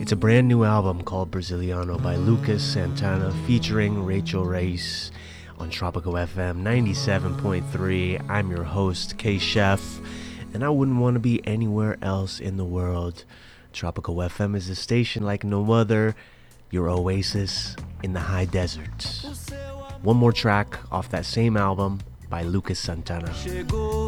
It's a brand new album called Braziliano by Lucas Santana featuring Rachel Reis on Tropical FM 97.3. I'm your host, K-Chef, and I wouldn't want to be anywhere else in the world. Tropical FM is a station like no other, your oasis in the high desert. One more track off that same album by Lucas Santana. Chegou